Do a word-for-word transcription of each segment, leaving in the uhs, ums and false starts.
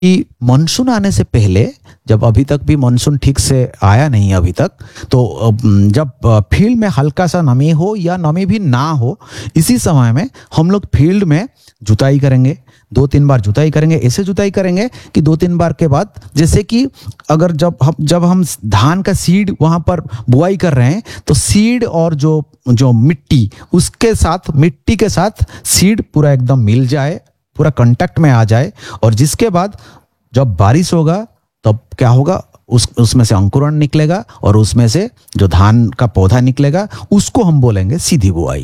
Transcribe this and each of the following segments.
कि मानसून आने से पहले, जब अभी तक भी मानसून ठीक से आया नहीं अभी तक, तो अ, जब फील्ड में हल्का सा नमी हो या नमी भी ना हो, इसी समय में हम लोग फील्ड में जुताई करेंगे। दो तीन बार जुताई करेंगे। ऐसे जुताई करेंगे कि दो तीन बार के बाद, जैसे कि अगर जब हम जब हम धान का सीड वहां पर बुआई कर रहे हैं, तो सीड और जो जो मिट्टी, उसके साथ मिट्टी के साथ सीड पूरा एकदम मिल जाए, पूरा कांटेक्ट में आ जाए। और जिसके बाद जब बारिश होगा तब क्या होगा, उस उसमें से अंकुरण निकलेगा और उसमें से जो धान का पौधा निकलेगा, उसको हम बोलेंगे सीधी बुआई।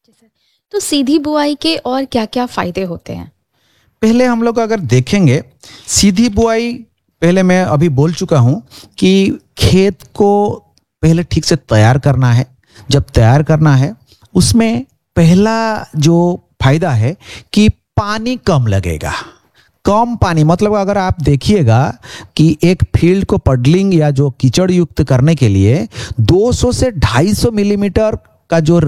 तो सीधी बुआई के और क्या क्या फायदे होते हैं? पहले हम लोग अगर देखेंगे सीधी बुआई, पहले मैं अभी बोल चुका हूं कि खेत को पहले ठीक से तैयार करना है। जब तैयार करना है, उसमें पहला जो फायदा है कि पानी कम लगेगा। कम पानी मतलब अगर आप देखिएगा कि एक फील्ड को पडलिंग या जो कीचड़ युक्त करने के लिए दो सौ से ढाई सौ मिलीमीटर का जो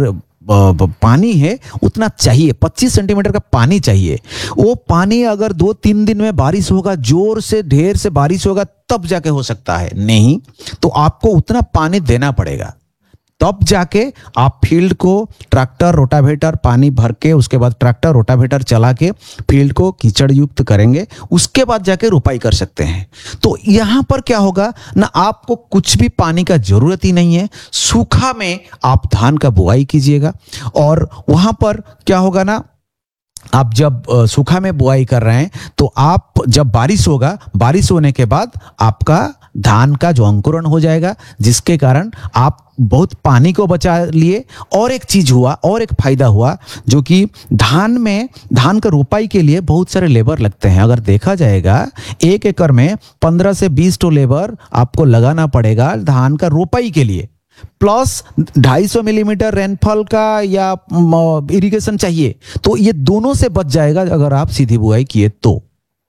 पानी है उतना चाहिए, पच्चीस सेंटीमीटर का पानी चाहिए। वो पानी अगर दो तीन दिन में बारिश होगा, जोर से ढेर से बारिश होगा, तब जाके हो सकता है, नहीं तो आपको उतना पानी देना पड़ेगा। तब जाके आप फील्ड को ट्रैक्टर रोटावेटर पानी भर के, उसके बाद ट्रैक्टर रोटावेटर चला के फील्ड को कीचड़ युक्त करेंगे, उसके बाद जाके रुपाई कर सकते हैं। तो यहाँ पर क्या होगा ना, आपको कुछ भी पानी का जरूरत ही नहीं है। सूखा में आप धान का बुआई कीजिएगा और वहां पर क्या होगा ना, आप जब सूखा में बुआई कर रहे हैं तो आप जब बारिश होगा, बारिश होने के बाद आपका धान का जो अंकुरण हो जाएगा, जिसके कारण आप बहुत पानी को बचा लिए। और एक चीज हुआ, और एक फायदा हुआ, जो कि धान में धान का रोपाई के लिए बहुत सारे लेबर लगते हैं। अगर देखा जाएगा एक एकड़ में पंद्रह से बीस तो लेबर आपको लगाना पड़ेगा धान का रोपाई के लिए, प्लस ढाई सौ मिलीमीटर रेनफॉल का या इरिगेशन चाहिए। तो ये दोनों से बच जाएगा अगर आप सीधी बुआई किए तो।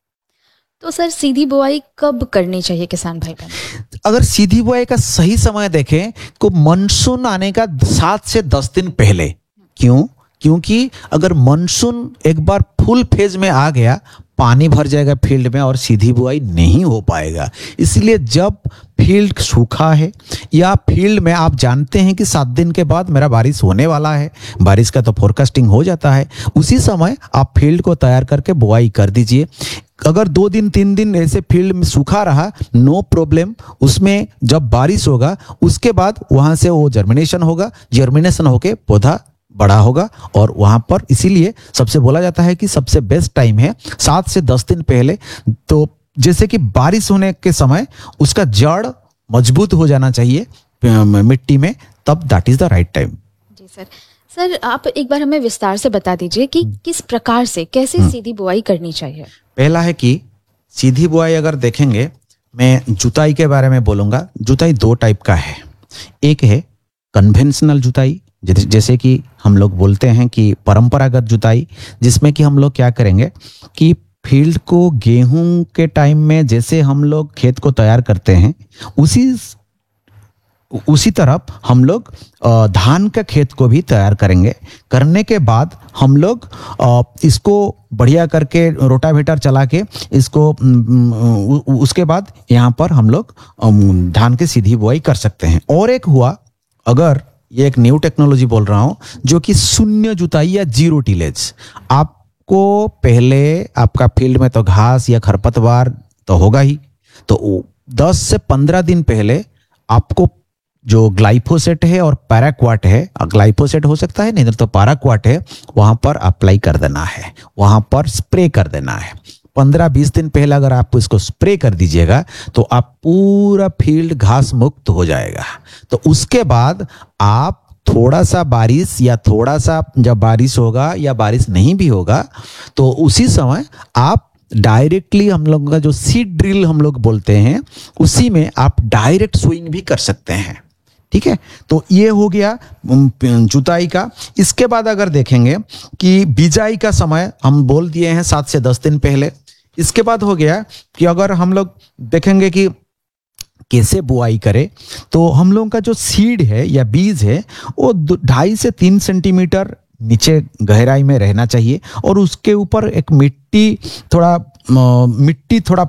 तो सर सीधी बुआई कब करनी चाहिए किसान भाई बहन? अगर सीधी बुआई का सही समय देखें तो मानसून आने का सात से दस दिन पहले। क्यों? क्योंकि अगर मानसून एक बार फुल फेज में आ गया, पानी भर जाएगा फील्ड में और सीधी बुआई नहीं हो पाएगा। इसलिए जब फील्ड सूखा है या फील्ड में आप जानते हैं कि सात दिन के बाद मेरा बारिश होने वाला है, बारिश का तो फोरकास्टिंग हो जाता है, उसी समय आप फील्ड को तैयार करके बुआई कर दीजिए। अगर दो दिन तीन दिन ऐसे फील्ड में सूखा रहा, नो प्रॉब्लम, उसमें जब बारिश होगा उसके बाद वहां से वो जर्मिनेशन होगा, जर्मिनेशन होके पौधा बड़ा होगा। और वहां पर इसीलिए सबसे बोला जाता है कि सबसे बेस्ट टाइम है सात से दस दिन पहले। तो जैसे कि बारिश होने के समय उसका जड़ मजबूत हो जाना चाहिए मिट्टी में, तब that is the right time. Ji sir. Sir आप एक बार हमें विस्तार से बता दीजिए कि किस प्रकार से, कैसे सीधी बुआई करनी चाहिए? पहला है कि सीधी बुआई अगर देखेंगे, मैं जुताई के बारे में बोलूंगा। जुताई दो टाइप का है। एक है कन्वेंशनल जुताई, जैसे कि हम लोग बोलते हैं कि परंपरागत जुताई, जिसमें कि हम लोग क्या करेंगे कि फील्ड को गेहूं के टाइम में जैसे हम लोग खेत को तैयार करते हैं, उसी उसी तरफ हम लोग धान का खेत को भी तैयार करेंगे। करने के बाद हम लोग इसको बढ़िया करके रोटावेटर चला के इसको, उसके बाद यहाँ पर हम लोग धान की सीधी बुआई कर सकते हैं। और एक हुआ, अगर ये एक न्यू टेक्नोलॉजी बोल रहा हूं, जो कि शून्य जुताई या जीरो टिलेज। आपको पहले आपका फील्ड में तो घास या खरपतवार तो होगा ही, तो दस से पंद्रह दिन पहले आपको जो ग्लाइफोसेट है और पैराक्वाट है, ग्लाइफोसेट हो सकता है, नहीं तो पैराक्वाट है, वहां पर अप्लाई कर देना है, वहां पर स्प्रे कर देना है। पंद्रह बीस दिन पहले अगर आप इसको स्प्रे कर दीजिएगा तो आप पूरा फील्ड घास मुक्त हो जाएगा। तो उसके बाद आप थोड़ा सा बारिश या थोड़ा सा जब बारिश होगा या बारिश नहीं भी होगा, तो उसी समय आप डायरेक्टली, हम लोग का जो सीड ड्रिल हम लोग बोलते हैं, उसी में आप डायरेक्ट स्विंग भी कर सकते हैं। ठीक है, तो ये हो गया जुताई का। इसके बाद अगर देखेंगे कि बिजाई का समय हम बोल दिए हैं सात से दस दिन पहले। इसके बाद हो गया कि अगर हम लोग देखेंगे कि कैसे बुआई करें, तो हम लोगों का जो सीड है या बीज है वो ढाई से तीन सेंटीमीटर नीचे गहराई में रहना चाहिए और उसके ऊपर एक मिट्टी थोड़ा मिट्टी थोड़ा